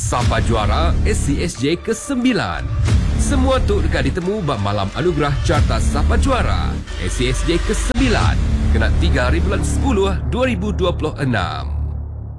Sapa Juara SCSJ ke-9. Semua tu dekat ditemu bab malam anugerah Carta Sapa Juara SCSJ ke-9 kena 3 hari bulan 10 2026.